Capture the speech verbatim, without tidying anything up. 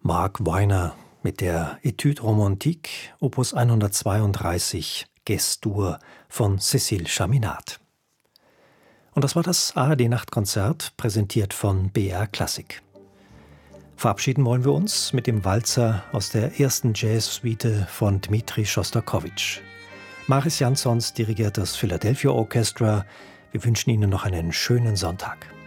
Mark Weiner mit der Etude romantique Opus hundertzweiunddreißig Ges-Dur von Cécile Chaminade. Und das war das A R D-Nachtkonzert, präsentiert von B R Klassik. Verabschieden wollen wir uns mit dem Walzer aus der ersten Jazz-Suite von Dmitri Schostakowitsch. Maris Jansons dirigiert das Philadelphia Orchestra. Wir wünschen Ihnen noch einen schönen Sonntag.